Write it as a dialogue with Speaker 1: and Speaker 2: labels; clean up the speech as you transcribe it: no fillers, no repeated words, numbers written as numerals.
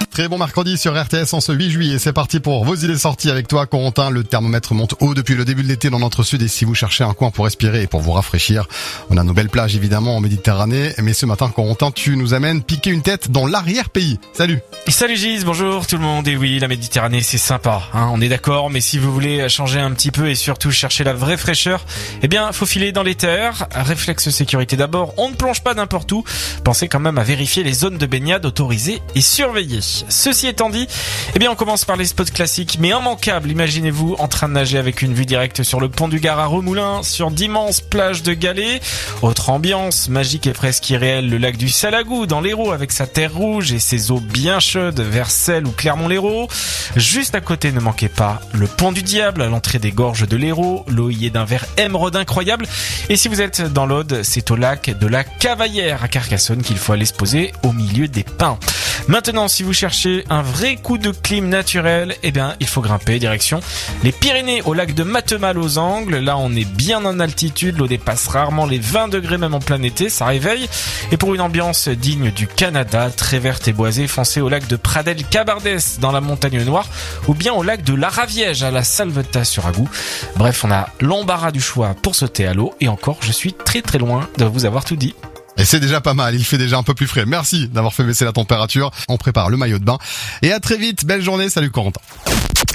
Speaker 1: Très bon mercredi sur RTS en ce 8 juillet. C'est parti pour vos idées sorties avec toi, Corentin. Le thermomètre monte haut depuis le début de l'été dans notre sud. Et si vous cherchez un coin pour respirer et pour vous rafraîchir, on a nos belles plages évidemment en Méditerranée. Mais ce matin, Corentin, tu nous amènes piquer une tête dans l'arrière-pays. Salut.
Speaker 2: Salut Gis, bonjour tout le monde. Et oui, la Méditerranée c'est sympa, on est d'accord. Mais si vous voulez changer un petit peu et surtout chercher la vraie fraîcheur, eh bien faut filer dans les terres. Réflexe sécurité d'abord, on ne plonge pas n'importe où. Pensez quand même à vérifier les zones de baignade autorisées et surveillées. Ceci étant dit, eh bien on commence par les spots classiques mais immanquables. Imaginez-vous en train de nager avec une vue directe sur le pont du Gard à Remoulins, sur d'immenses plages de galets. Autre ambiance, magique et presque irréelle, le lac du Salagou dans l'Hérault avec sa terre rouge et ses eaux bien chaudes vers Celles ou Clermont-Lérault. Juste à côté, ne manquez pas le pont du Diable à l'entrée des gorges de l'Hérault. L'eau y est d'un vert émeraude incroyable. Et si vous êtes dans l'Aude, c'est au lac de la Cavaillère à Carcassonne qu'il faut aller se poser au milieu des pins. Maintenant, si vous cherchez un vrai coup de clim naturel, eh bien, il faut grimper direction les Pyrénées au lac de Matemal aux Angles. Là, on est bien en altitude, l'eau dépasse rarement les 20 degrés même en plein été, ça réveille. Et pour une ambiance digne du Canada, très verte et boisée, foncez au lac de Pradel-Cabardès dans la Montagne Noire ou bien au lac de l'Araviège à la Salvetat-sur-Agou. Bref, on a l'embarras du choix pour sauter à l'eau et encore, je suis très très loin de vous avoir tout dit.
Speaker 1: Et c'est déjà pas mal, il fait déjà un peu plus frais. Merci d'avoir fait baisser la température. On prépare le maillot de bain. Et à très vite, belle journée, salut Corentin.